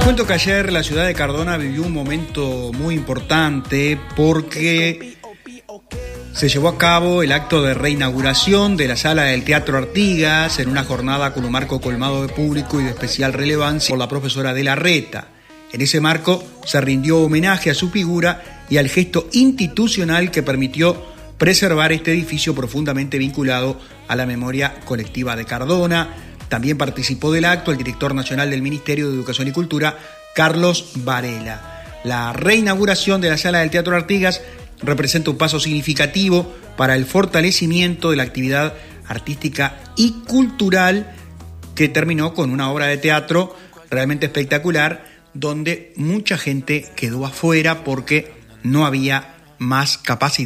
cuento que ayer la ciudad de Cardona vivió un momento muy importante porque se llevó a cabo el acto de reinauguración de la sala del Teatro Artigas en una jornada con un marco colmado de público y de especial relevancia por la profesora de Larreta. En ese marco se rindió homenaje a su figura y al gesto institucional que permitió preservar este edificio profundamente vinculado a la memoria colectiva de Cardona. También participó del acto el director nacional del Ministerio de Educación y Cultura, Carlos Varela. La reinauguración de la sala del Teatro Artigas representa un paso significativo para el fortalecimiento de la actividad artística y cultural que terminó con una obra de teatro realmente espectacular, donde mucha gente quedó afuera porque no había más capacidad